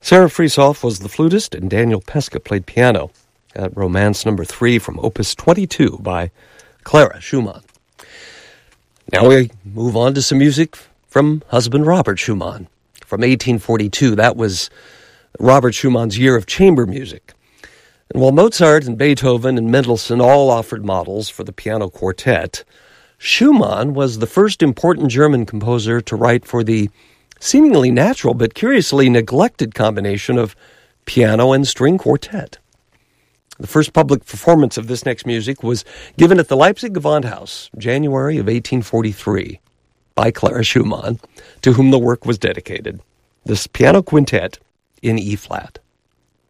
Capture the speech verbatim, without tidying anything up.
Sarah Friesoff was the flutist, and Daniel Pesca played piano at Romance Number Three from Opus twenty-two by Clara Schumann. Now we move on to some music from husband Robert Schumann from eighteen forty-two. That was Robert Schumann's year of chamber music. And while Mozart and Beethoven and Mendelssohn all offered models for the piano quartet, Schumann was the first important German composer to write for the seemingly natural but curiously neglected combination of piano and string quartet. The first public performance of this next music was given at the Leipzig Gewandhaus, January of eighteen forty-three, by Clara Schumann, to whom the work was dedicated. This piano quintet in E-flat.